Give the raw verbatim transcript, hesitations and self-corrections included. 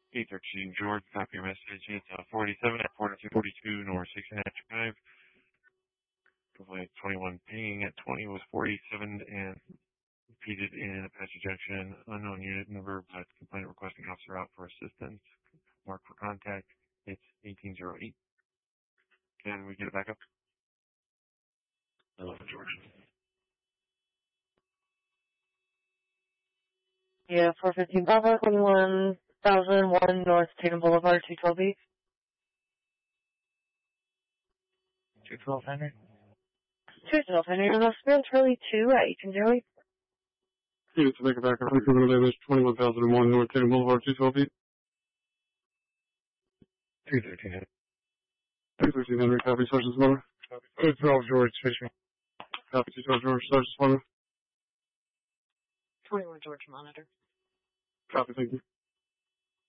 eight thirteen George, copy your message. It's uh, forty-seven at forty-two forty-two North sixty-ninth Drive. Provide twenty-one ping at twenty was forty-seven and repeated in Apache Junction. Unknown unit number, but complaint requesting officer out for assistance. Mark for contact. It's eighteen oh eight. Can we get it back up? eleven George. Yeah, four fifteen Bravo, twenty-one thousand one North Tatum Boulevard, two twelve eight. two twelve Henry. two twelve Henry, and I'll Charlie two at eighteen oh eight. Unit to make it back up. Criminal damage, twenty-one thousand one North Tatum Boulevard, two twelve eight. two thirteen Henry. two thirteen Henry, copy, Sergeant Smaller. two twelve George, Fisher. Copy, two twelve George, Sergeant Smaller. twenty-one George, monitor. Copy, thank you.